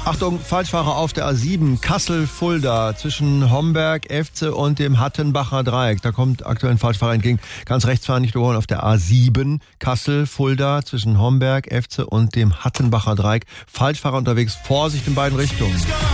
Achtung, Falschfahrer auf der A7, Kassel-Fulda zwischen Homberg, Efze und dem Hattenbacher Dreieck. Da kommt aktuell ein Falschfahrer entgegen. Ganz rechts fahren, nicht überholen, auf der A7, Kassel-Fulda zwischen Homberg, Efze und dem Hattenbacher Dreieck. Falschfahrer unterwegs, Vorsicht in beiden Richtungen.